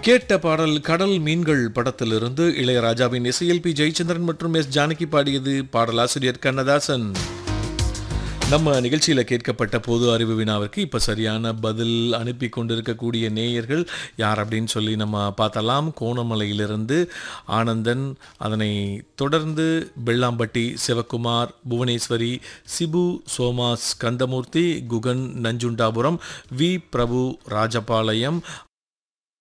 கேட்ட பாடல் கடல் மீன்கள் படத்திலிருந்து இளையராஜாவின் இசையில் பி ஜெயச்சந்திரன் மற்றும் எஸ் ஜானகி பாடியது. பாடலாசிரியர் கண்ணதாசன். நம்ம நிகழ்ச்சியில் கேட்கப்பட்ட பொது அறிவு வினாவிற்கு இப்போ சரியான பதில் அனுப்பி கொண்டிருக்கக்கூடிய நேயர்கள் யார் அப்படின்னு சொல்லி நம்ம பார்த்தலாம். கோணமலையிலிருந்து ஆனந்தன், அதனை தொடர்ந்து பெள்ளாம்பட்டி சிவக்குமார், புவனேஸ்வரி, சிபு, சோமாஸ், கந்தமூர்த்தி, குகன், நஞ்சுண்டாபுரம், வி பிரபு, ராஜபாளையம்,